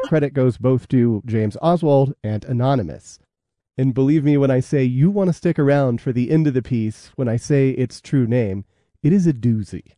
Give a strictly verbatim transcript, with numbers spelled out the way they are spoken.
credit goes both to James Oswald and Anonymous. And believe me when I say you want to stick around for the end of the piece, when I say its true name, it is a doozy.